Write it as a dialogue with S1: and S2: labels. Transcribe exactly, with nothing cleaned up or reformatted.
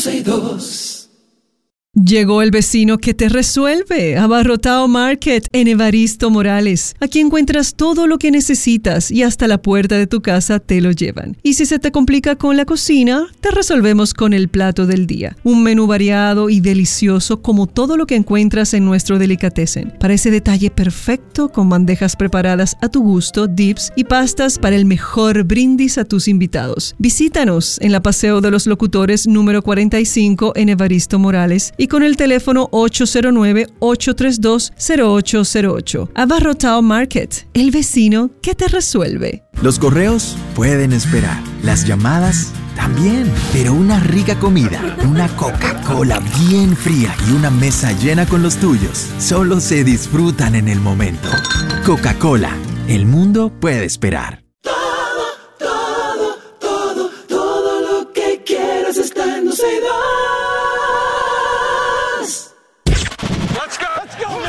S1: dos.
S2: Llegó el vecino que te resuelve. Abarrotado Market en Evaristo Morales. Aquí encuentras todo lo que necesitas y hasta la puerta de tu casa te lo llevan. Y si se te complica con la cocina, te resolvemos con el plato del día. Un menú variado y delicioso como todo lo que encuentras en nuestro delicatessen. Para ese detalle perfecto con bandejas preparadas a tu gusto, dips y pastas para el mejor brindis a tus invitados. Visítanos en la Paseo de los Locutores número cuarenta y cinco en Evaristo Morales y con el teléfono ocho cero nueve, ocho tres dos, cero ocho cero ocho. Abarrotado Market, el vecino que te resuelve.
S3: Los correos pueden esperar, las llamadas también, pero una rica comida, una Coca-Cola bien fría y una mesa llena con los tuyos solo se disfrutan en el momento. Coca-Cola, el mundo puede esperar.
S1: Todo, todo, todo, todo lo que quieras está en dos. Let's go!